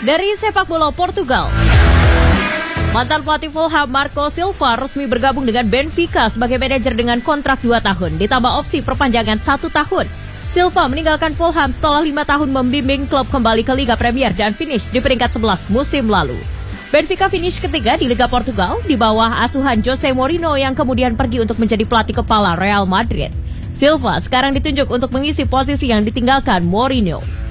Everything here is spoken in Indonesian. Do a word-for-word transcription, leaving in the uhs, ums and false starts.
Dari sepak bola Portugal, mantan pelatih Fulham Marco Silva resmi bergabung dengan Benfica sebagai manajer dengan kontrak dua tahun, ditambah opsi perpanjangan satu tahun. Silva meninggalkan Fulham setelah lima tahun membimbing klub kembali ke Liga Premier dan finish di peringkat sebelas musim lalu. Benfica finish ketiga di Liga Portugal di bawah asuhan Jose Mourinho yang kemudian pergi untuk menjadi pelatih kepala Real Madrid. Silva sekarang ditunjuk untuk mengisi posisi yang ditinggalkan Mourinho.